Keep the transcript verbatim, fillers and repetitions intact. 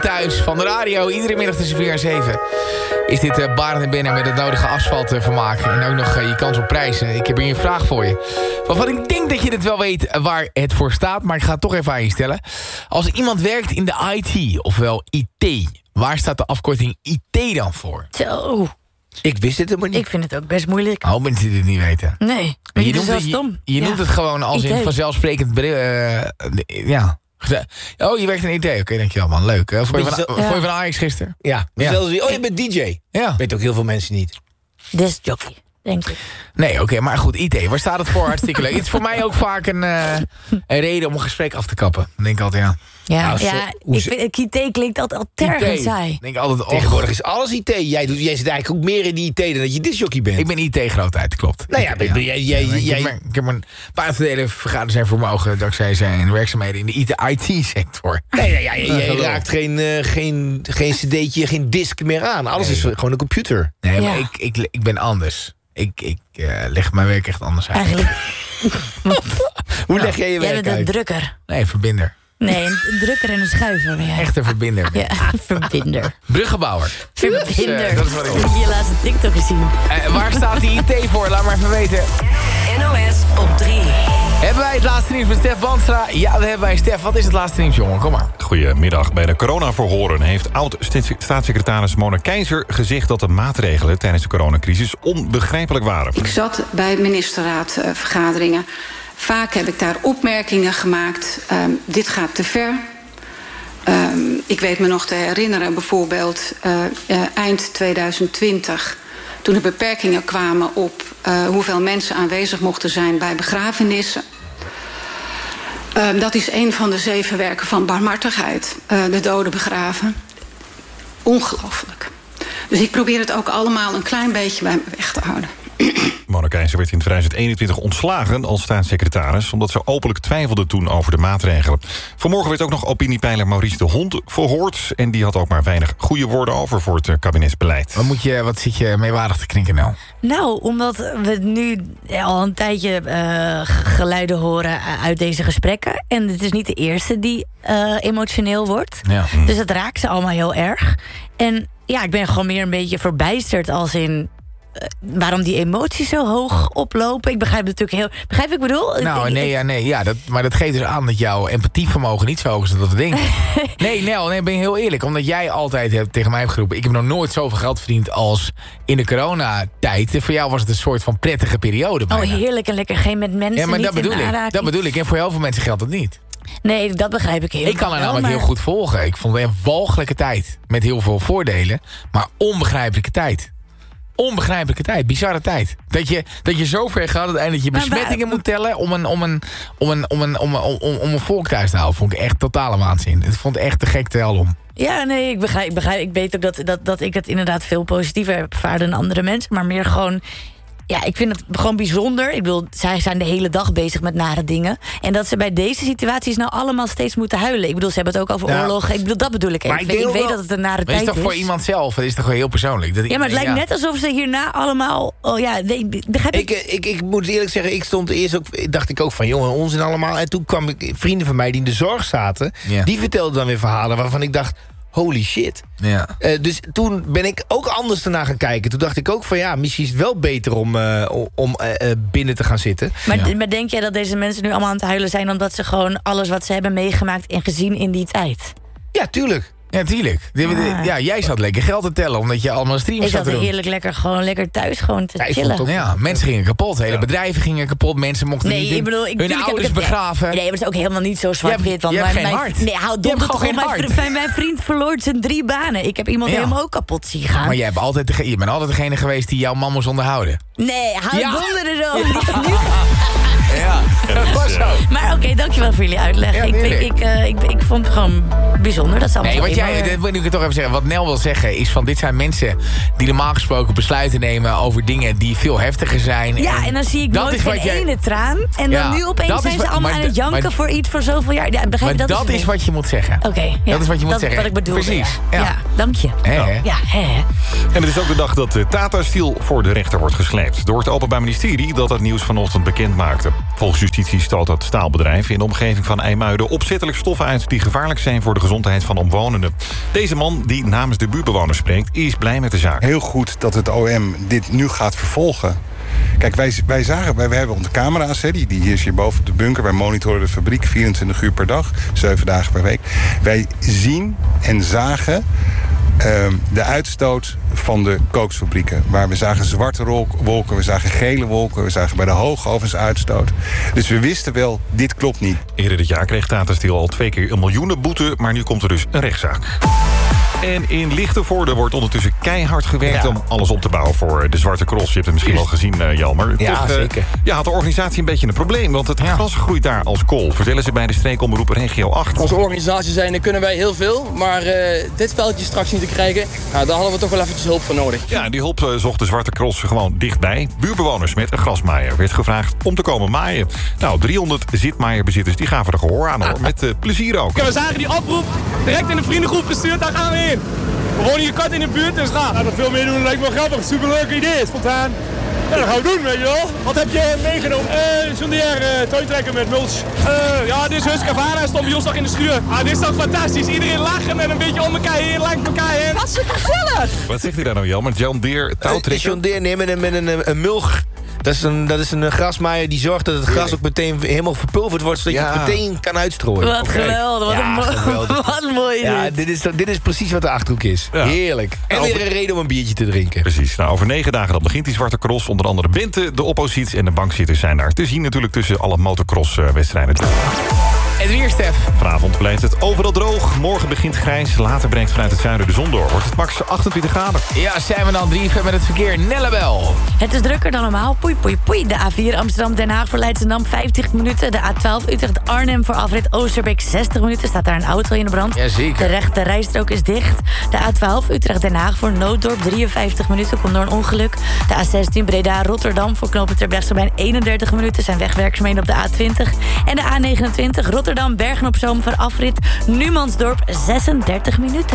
thuis van de radio. Iedere middag tussen vier en zeven is dit uh, Barend en Benner met het nodige asfalt uh, vermaken. En ook nog uh, je kans op prijzen. Ik heb hier een vraag voor je. Waarvan ik denk dat je het wel weet waar het voor staat. Maar ik ga het toch even aan je stellen. Als iemand werkt in de I T, ofwel I T... waar staat de afkorting I T dan voor? Zo. Ik wist het helemaal niet. Ik vind het ook best moeilijk. Oh, mensen die het niet weten. Nee, je, je noemt is het, stom. je, je ja. noemt het gewoon als I T. in vanzelfsprekend... Uh, ja... Oh, je werkt in I T. Oké, okay, dankjewel man. Leuk. Uh, voor je van, zo, ja. ja. van Ajax gisteren? Ja. ja. Zelfs, oh, je bent D J. Ja. Weet ook heel veel mensen niet. Discjockey, denk ik. Nee, oké, okay, maar goed, I T. Waar staat het voor? Hartstikke leuk. Het is voor mij ook vaak een, uh, een reden om een gesprek af te kappen. Dan denk ik altijd, ja... Ja, nou, ja zo, ik vind, I T klinkt altijd al tergend saai. Denk altijd, oh, tegenwoordig is alles I T. Jij, doet, jij zit eigenlijk ook meer in die I T dan dat je discjockey bent. Ik ben I T-grootheid, klopt. Nou ja, ben, ben jij... jij, ja, jij... Ik, heb, ik heb een paar delen vergaderd zijn vermogen dankzij zijn werkzaamheden in de I T-sector. Nee, nee, ja, jij, jij raakt geen, uh, geen, geen cd'tje, geen disc meer aan. Alles nee. is gewoon een computer. Nee, maar ja. ik, ik, ik ben anders. Ik, ik uh, leg mijn werk echt anders uit. Eigenlijk. Hoe leg jij je werk uit? Jij bent een drukker. Nee, verbinder. Nee, een drukker en een schuiver. Ja. Echt een verbinder. Ja, verbinder. Bruggenbouwer. Verbinder. Dus, uh, dat is wat ik heb je laatst een TikTok gezien. Uh, waar staat die I T voor? Laat maar even weten. N O S op drie. Hebben wij het laatste nieuws met Stef Bandstra? Ja, dat hebben wij. Stef, wat is het laatste nieuws, jongen? Kom maar. Goedemiddag. Bij de coronaverhoren heeft oud-staatssecretaris Mona Keizer gezegd dat de maatregelen tijdens de coronacrisis onbegrijpelijk waren. Ik zat bij ministerraadvergaderingen. Vaak heb ik daar opmerkingen gemaakt. Um, dit gaat te ver. Um, ik weet me nog te herinneren, bijvoorbeeld uh, uh, eind tweeduizend twintig... toen er beperkingen kwamen op uh, hoeveel mensen aanwezig mochten zijn bij begrafenissen. Um, dat is een van de zeven werken van barmhartigheid. Uh, de doden begraven. Ongelooflijk. Dus ik probeer het ook allemaal een klein beetje bij me weg te houden. Mona Keizer werd in tweeduizend eenentwintig ontslagen als staatssecretaris, omdat ze openlijk twijfelde toen over de maatregelen. Vanmorgen werd ook nog opiniepeiler Maurice de Hond verhoord. En die had ook maar weinig goede woorden over voor het kabinetsbeleid. Wat, moet je, wat zit je meewarig te klinken nou? Nou, omdat we nu al een tijdje uh, geluiden horen uit deze gesprekken. En het is niet de eerste die uh, emotioneel wordt. Ja. Dus het raakt ze allemaal heel erg. En ja, ik ben gewoon meer een beetje verbijsterd als in... Uh, waarom die emoties zo hoog oplopen. Ik begrijp het natuurlijk heel... Begrijp ik bedoel? Nou, ik, nee, ja, nee ja, dat, maar dat geeft dus aan dat jouw empathievermogen niet zo hoog is dan dat we denken. nee, Nel, nee, ben je heel eerlijk. Omdat jij altijd hebt, tegen mij hebt geroepen... ik heb nog nooit zoveel geld verdiend als in de coronatijd. Voor jou was het een soort van prettige periode bijna. Oh, heerlijk en lekker geen met mensen. Ja, maar niet dat bedoel in ik. aanraking. Dat bedoel ik. En voor heel veel mensen geldt dat niet. Nee, dat begrijp ik heel Ik kan haar wel, namelijk maar... heel goed volgen. Ik vond het een walgelijke tijd. Met heel veel voordelen. Maar onbegrijpelijke tijd. Onbegrijpelijke tijd, bizarre tijd. Dat je, dat je zo ver gaat uiteindelijk dat je Maar besmettingen waar... moet tellen om een, om, een, om, een, om, een, om, een, om, om een volk thuis te houden. Vond ik echt totale waanzin. Het vond echt te gek te hel om. Ja, nee, ik begrijp, ik begrijp. Ik weet ook dat, dat, dat ik het inderdaad veel positiever heb ervaren dan andere mensen. Maar meer gewoon... Ja, ik vind het gewoon bijzonder. Ik bedoel, zij zijn de hele dag bezig met nare dingen. En dat ze bij deze situaties nou allemaal steeds moeten huilen. Ik bedoel, ze hebben het ook over ja. oorlog. Ik bedoel, dat bedoel ik even. Ik, ik weet wel, dat het een nare tijd is. Het is toch voor iemand zelf? Het is toch wel heel persoonlijk? Dat ja, maar het lijkt ja. net alsof ze hierna allemaal... Oh ja, nee, begrijp ik... Ik, ik, ik moet eerlijk zeggen, ik stond eerst ook... dacht ik ook van, jongen, onzin allemaal. En toen kwam ik vrienden van mij die in de zorg zaten... Ja. die vertelden dan weer verhalen waarvan ik dacht... holy shit. Ja. Uh, dus toen ben ik ook anders ernaar gaan kijken. Toen dacht ik ook van ja, misschien is het wel beter om, uh, om uh, uh, binnen te gaan zitten. Maar, ja. maar denk jij dat deze mensen nu allemaal aan het huilen zijn... omdat ze gewoon alles wat ze hebben meegemaakt en gezien in die tijd? Ja, tuurlijk. Ja, tuurlijk. Ja. ja, jij zat lekker geld te tellen, omdat je allemaal streams ik zat te doen. Ik zat heerlijk lekker, gewoon lekker thuis gewoon te ja, chillen. Ja, mensen gingen kapot, hele ja. bedrijven gingen kapot, mensen mochten nee, niet hun, ik bedoel, ik, hun ouders heb, begraven. Nee, nee, maar het is ook helemaal niet zo zwart-wit. Je, je hebt geen mijn, hart. Nee, hou dom, toch geen mijn, hart. Vriend, mijn vriend verloor zijn drie banen. Ik heb iemand ja. helemaal ook kapot zien gaan. Maar jij hebt altijd de, je bent altijd degene geweest die jouw man moest onderhouden. Nee, hou ja. donder erop. Ja, dat was zo. Maar oké, okay, dankjewel voor jullie uitleg. Ja, ik, ik, ik, uh, ik, ik vond het gewoon bijzonder. Dat zou nee, wat jij, dat wil ik toch even zeggen. Wat Nel wil zeggen is van dit zijn mensen die normaal gesproken besluiten nemen over dingen die veel heftiger zijn. Ja, en, en dan zie ik nooit geen jij... ene traan. En dan ja, nu opeens zijn ze allemaal maar, aan het janken maar, voor iets voor zoveel jaar. Ja, begrijp maar dat, dat is, is wat je moet zeggen. Oké, okay, ja, dat is wat je moet dat zeggen. Dat wat ik bedoel. Precies. Ja, ja. ja dank je. He, he. Ja, he, he. En het is ook de dag dat de Tata Steel voor de rechter wordt gesleept. Door het Openbaar Ministerie dat het nieuws vanochtend bekend maakte. Volgens justitie stoot dat staalbedrijf in de omgeving van IJmuiden opzettelijk stoffen uit die gevaarlijk zijn voor de gezondheid van omwonenden. Deze man, die namens de buurtbewoners spreekt, is blij met de zaak. Heel goed dat het O M dit nu gaat vervolgen. Kijk, wij, wij zagen, wij, wij hebben onze camera's, hè, die, die hier is hier boven op de bunker. Wij monitoren de fabriek vierentwintig uur per dag, zeven dagen per week. Wij zien en zagen uh, de uitstoot van de kooksfabrieken. Waar we zagen zwarte wolken, we zagen gele wolken, we zagen bij de hoogovens uitstoot. Dus we wisten wel, dit klopt niet. Eerder dit jaar kreeg Tata Steel al twee keer een miljoenen boete, maar nu komt er dus een rechtszaak. En in Lichtenvoorde wordt ondertussen keihard gewerkt... Ja. om alles op te bouwen voor de Zwarte Cross. Je hebt het misschien wel gezien, uh, Jelmer. Ja, Toch, uh, zeker. Ja, had de organisatie een beetje een probleem... want het Ja. gras groeit daar als kool. Vertellen ze bij de streekomroep Regio acht. Als organisatie zijn, dan kunnen wij heel veel. Maar uh, dit veldje straks niet te krijgen... Nou, daar hadden we toch wel eventjes hulp voor nodig. Ja, die hulp uh, zocht de Zwarte Cross gewoon dichtbij. Buurbewoners met een grasmaaier werd gevraagd om te komen maaien. Nou, driehonderd zitmaaierbezitters die gaven er gehoor aan, hoor. Met uh, plezier ook. We zagen die oproep, direct in de vriendengroep gestuurd, daar gaan we in. We wonen hier kort in de buurt, dus nou. Ja, dat veel meer doen lijkt me wel grappig. Superleuk idee, spontaan. Ja, dat gaan we doen, weet je wel. Wat heb je meegenomen? Uh, Zo'n uh, tuintrekker met mulch. Uh, ja, dit is Husk Avara, stond bij ons nog in de schuur. Ah, dit is toch fantastisch. Iedereen lachen en een beetje om elkaar heen, langs elkaar heen. Wat is gezellig! Wat zegt hij daar nou, Jelmer? John Deere touwtrekker? John Deere nemen met een, met een, een mulch. Dat is, een, dat is een grasmaaier die zorgt dat het gras ook meteen helemaal verpulverd wordt... zodat Ja. je het meteen kan uitstrooien. Wat geweldig, wat, Ja, een, mo- geweldig. wat mooi Ja, dit. dit is, dit is precies wat de Achterhoek is. Ja. Heerlijk. En Nou, weer een reden om een biertje te drinken. Precies. Nou, over negen dagen dan begint die Zwarte Cross. Onder andere Bente, de oppositie en de bankzitters zijn daar te zien... natuurlijk tussen alle motocross-wedstrijden. Het weer, Stef. Vanavond blijft het overal droog. Morgen begint grijs. Later brengt vanuit het zuiden de zon door. Wordt het max achtentwintig graden. Ja, zijn we dan drie met het verkeer. Nellebel. Het is drukker dan normaal. Poei, poei, poei. De A vier Amsterdam-Den Haag voor Leidschendam vijftig minuten. De A twaalf Utrecht-Arnhem voor afrit Oosterbeek zestig minuten. Staat daar een auto in de brand. Jazeker. De rechte rijstrook is dicht. De A twaalf Utrecht-Den Haag voor Nooddorp drieënvijftig minuten. Komt door een ongeluk. De A zestien Breda-Rotterdam voor knooppunt Terbrechtseplein eenendertig minuten. Zijn wegwerkzaamheden op de A twintig. En de A negenentwintig Rotterdam-Bergen-op-Zoom voor afrit Numansdorp zesendertig minuten.